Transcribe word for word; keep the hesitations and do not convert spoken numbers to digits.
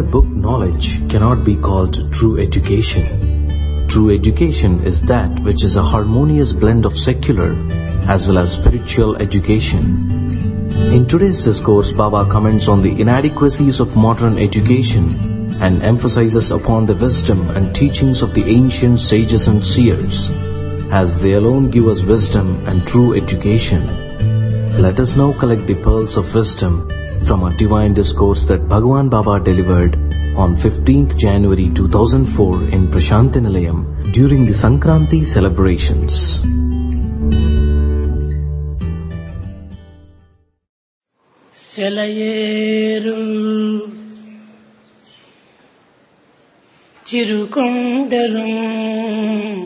book knowledge cannot be called true education. True education is that which is a harmonious blend of secular as well as spiritual education. In today's discourse, Baba comments on the inadequacies of modern education and emphasizes upon the wisdom and teachings of the ancient sages and seers, as they alone give us wisdom and true education. Let us now collect the pearls of wisdom from a divine discourse that Bhagwan Baba delivered on fifteenth January two thousand four in Prashanti Nilayam during the Sankranti celebrations. సెలయేరు చిరుకొండలు